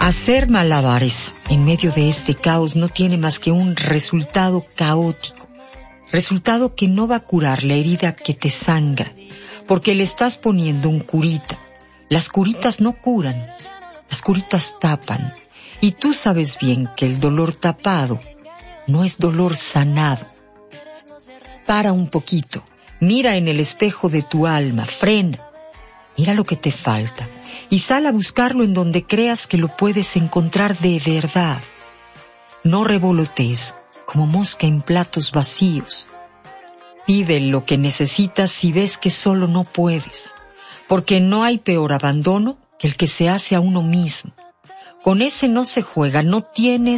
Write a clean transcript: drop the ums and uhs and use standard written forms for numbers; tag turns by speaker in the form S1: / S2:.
S1: Hacer malabares en medio de este caos no tiene más que un resultado caótico, resultado que no va a curar la herida que te sangra, porque le estás poniendo un curita. Las curitas no curan, las curitas tapan, y tú sabes bien que el dolor tapado no es dolor sanado. Para un poquito, mira en el espejo de tu alma, frena, mira lo que te falta y sal a buscarlo en donde creas que lo puedes encontrar de verdad. No revolotees como mosca en platos vacíos. Pide lo que necesitas si ves que solo no puedes, porque no hay peor abandono que el que se hace a uno mismo. Con ese no se juega, no tienes